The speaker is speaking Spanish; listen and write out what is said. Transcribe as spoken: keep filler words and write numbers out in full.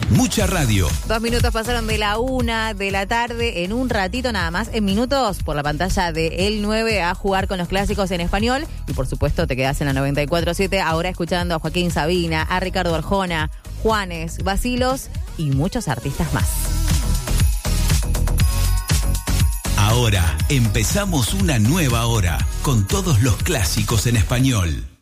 Mucha radio. Dos minutos pasaron de la una de la tarde. En un ratito nada más, en minutos, por la pantalla de El nueve a jugar con los clásicos en español. Y por supuesto te quedás en la noventa y cuatro siete, ahora escuchando a Joaquín Sabina, a Ricardo Arjona, Juanes, Basilos y muchos artistas más. Ahora empezamos una nueva hora con todos los clásicos en español.